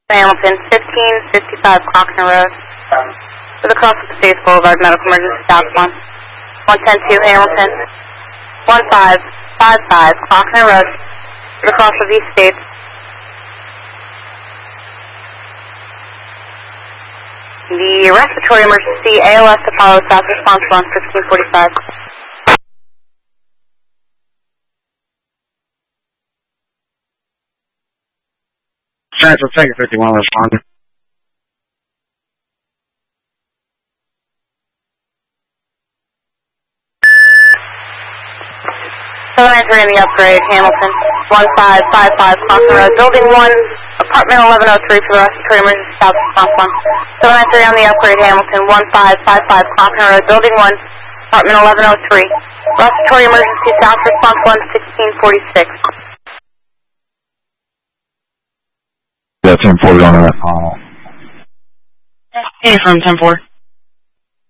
Hamilton, 1555 Clockner Road. For the cross of States Boulevard, medical emergency southbound. 110-2 Hamilton, 1555 Clockner Road. For the cross of East States. The respiratory emergency, ALS Apollo South response 1, 1545. Transfer Tiger 51 responding. Entering the upgrade, Hamilton, 1555 Clockner Road, Building 1, Apartment 1103 for the respiratory emergency south response 1. Entering on the upgrade, Hamilton, 1555 Clockner Road, Building 1, Apartment 1103. Respiratory emergency south response 1, 1646. Yeah, 10-4 on that. Hey, from 10-4.